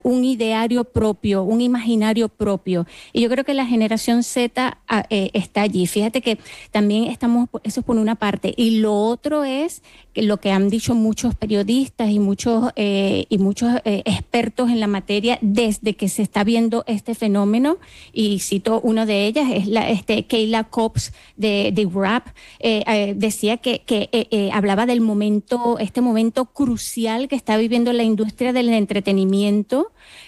un ideario propio, un imaginario propio. Y yo creo que la generación Z está allí. Fíjate que también estamos, eso es por una parte. Y lo otro es que lo que han dicho muchos periodistas y muchos expertos en la materia desde que se está viendo este fenómeno, y cito una de ellas, es Kayla Cobbs de Wrap, decía que hablaba del momento, este momento crucial que está viviendo la industria del entretenimiento,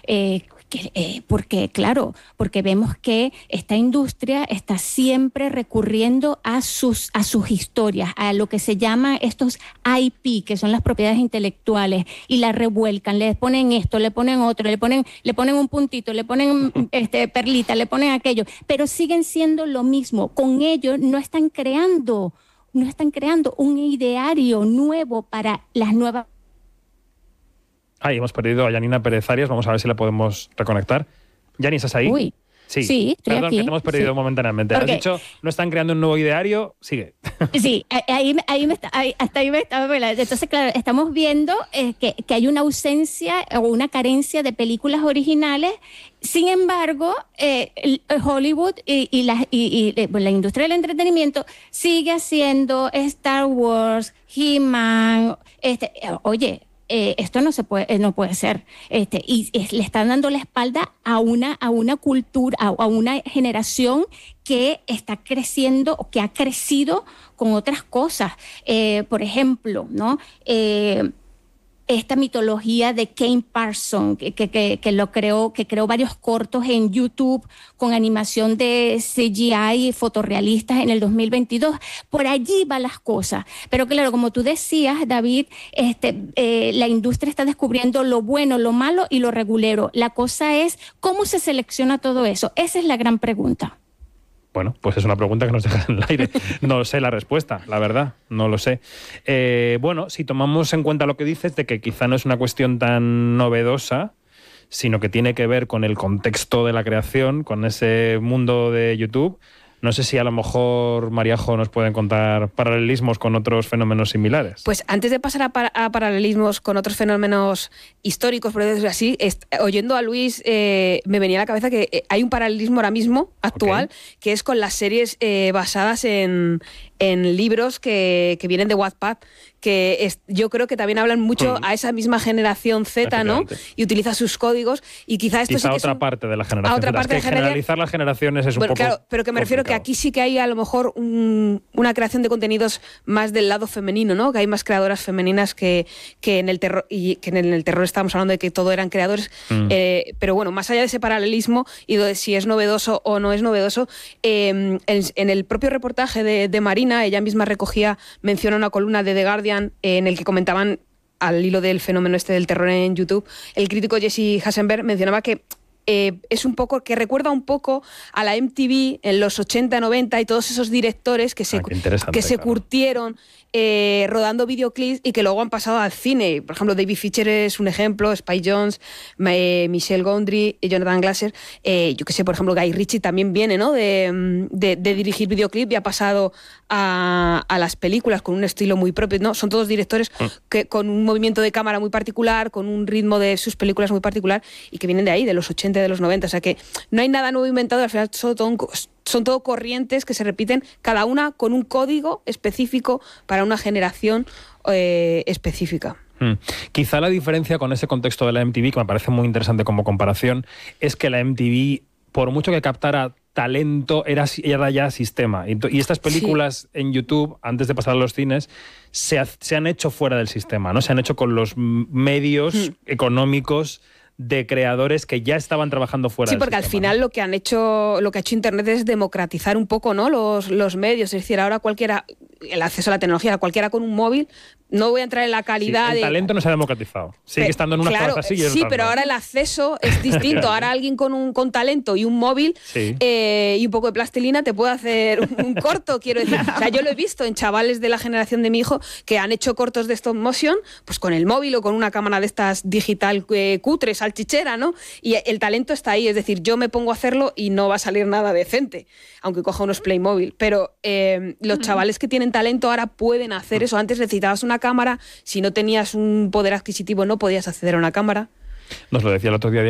porque vemos que esta industria está siempre recurriendo a sus historias, a lo que se llama estos IP, que son las propiedades intelectuales, y la revuelcan, le ponen esto, le ponen otro, le ponen un puntito, le ponen perlita, le ponen aquello, pero siguen siendo lo mismo. Con ello no están creando un ideario nuevo para las nuevas. Ahí hemos perdido a Janina Pérez Arias, vamos a ver si la podemos reconectar. Janina, ¿estás ahí? Uy. Sí, estoy perdón, aquí. Que te hemos perdido momentáneamente. Okay. Has dicho, no están creando un nuevo ideario, sigue. Sí, hasta ahí me estaba hablando. Entonces, claro, estamos viendo que hay una ausencia o una carencia de películas originales. Sin embargo, Hollywood y la industria del entretenimiento sigue haciendo Star Wars, He-Man, esto no puede ser. Le están dando la espalda a una cultura, a una generación que está creciendo o que ha crecido con otras cosas. Por ejemplo, ¿no? Esta mitología de Kane Parsons, que creó varios cortos en YouTube con animación de CGI fotorrealistas en el 2022. Por allí van las cosas. Pero claro, como tú decías, David, la industria está descubriendo lo bueno, lo malo y lo regulero. La cosa es, ¿cómo se selecciona todo eso? Esa es la gran pregunta. Bueno, pues es una pregunta que nos deja en el aire. No sé la respuesta, la verdad, no lo sé. Bueno, si tomamos en cuenta lo que dices, de que quizá no es una cuestión tan novedosa, sino que tiene que ver con el contexto de la creación, con ese mundo de YouTube, no sé si a lo mejor, Mariajo, nos pueden contar paralelismos con otros fenómenos similares. Pues antes de pasar a paralelismos con otros fenómenos históricos, por decirlo así, oyendo a Luis, me venía a la cabeza que hay un paralelismo ahora mismo, actual, que es con las series basadas en libros que vienen de Wattpad, yo creo que también hablan mucho a esa misma generación Z, ¿no? Y utiliza sus códigos, y quizá esto sí que otra parte de la generación Z. Es que generalizar las generaciones es un poco claro, pero que me refiero que aquí sí que hay a lo mejor una creación de contenidos más del lado femenino, ¿no? Que hay más creadoras femeninas que en el terror, y que en el terror estábamos hablando de que todo eran creadores, pero bueno, más allá de ese paralelismo y de si es novedoso o no es novedoso, en el propio reportaje de Marina, ella misma menciona una columna de The Guardian en el que comentaban, al hilo del fenómeno del terror en YouTube, el crítico Jesse Eisenberg mencionaba que es un poco, que recuerda un poco a la MTV en los 80, 90 y todos esos directores que se curtieron rodando videoclips y que luego han pasado al cine. Por ejemplo, David Fincher es un ejemplo, Spike Jonze, Michel Gondry, Jonathan Glaser. Yo que sé, por ejemplo, Guy Ritchie también viene, ¿no? de dirigir videoclip y ha pasado a las películas con un estilo muy propio, ¿no? Son todos directores que con un movimiento de cámara muy particular, con un ritmo de sus películas muy particular, y que vienen de ahí, de los 80, de los 90. O sea que no hay nada nuevo inventado, al final son todo corrientes que se repiten, cada una con un código específico para una generación específica. Quizá la diferencia con ese contexto de la MTV, que me parece muy interesante como comparación, es que la MTV, por mucho que captara talento, era ya sistema. Y estas películas en YouTube, antes de pasar a los cines, se han hecho fuera del sistema, ¿no? Se han hecho con los medios económicos de creadores que ya estaban trabajando fuera del sistema. Sí, porque al final lo que ha hecho Internet es democratizar un poco, ¿no? los medios. Es decir, ahora el acceso a la tecnología, cualquiera con un móvil, no voy a entrar en la calidad. Sí, el talento no se ha democratizado. Sigue estando en unas cosas así y en otras pero no. ahora el acceso es distinto. Ahora alguien con talento y un móvil y un poco de plastilina te puede hacer un corto, quiero decir. O sea, yo lo he visto en chavales de la generación de mi hijo que han hecho cortos de stop motion pues con el móvil o con una cámara de estas digital cutre, salchichera, ¿no? Y el talento está ahí. Es decir, yo me pongo a hacerlo y no va a salir nada decente, aunque coja unos Playmobil. Pero los chavales que tienen talento ahora pueden hacer eso. Antes necesitabas una cámara, si no tenías un poder adquisitivo no podías acceder a una cámara. Nos lo decía el otro día